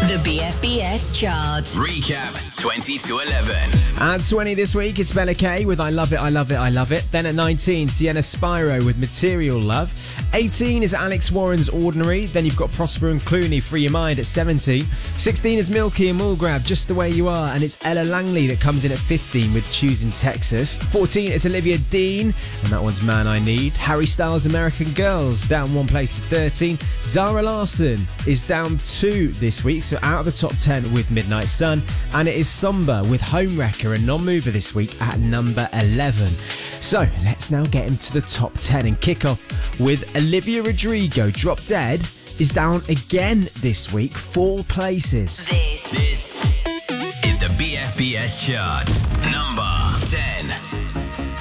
The BFBS chart. Recap 20 to 11. At 20 this week is Bella K with I Love It, I Love It, I Love It. Then at 19, Sienna Spyro with Material Love. 18 is Alex Warren's Ordinary. Then you've got Prosper and Clooney, Free Your Mind at 17. 16 is Milky and Mulgrab, Just the Way You Are. And it's Ella Langley that comes in at 15 with Choosing Texas. 14 is Olivia Dean, and that one's Man I Need. Harry Styles' American Girls, down one place to 13. Zara Larsson is down 2 this week, so out of the top 10 with Midnight Sun. And it is Somber with Homewrecker and Non-Mover this week at number 11. So let's now get into the top 10 and kick off with Olivia Rodrigo. Drop Dead is down again this week, 4 places. This is the BFBS chart. Number